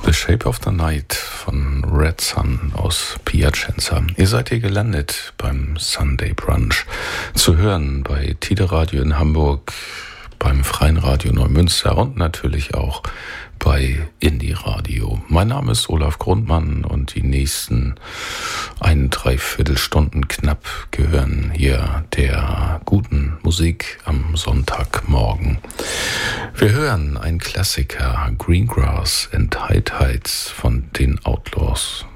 The Shape of the Night von Red Sun aus Piacenza. Ihr seid hier gelandet beim Sunday Brunch. Zu hören bei Tide Radio in Hamburg, beim Freien Radio Neumünster und natürlich auch bei Indie Radio. Mein Name ist Olaf Grundmann und die nächsten 1,75 Stunden knapp gehören hier der guten Musik am Sonntagmorgen. Wir hören einen Klassiker, Greengrass and High Tides von den Outlaws.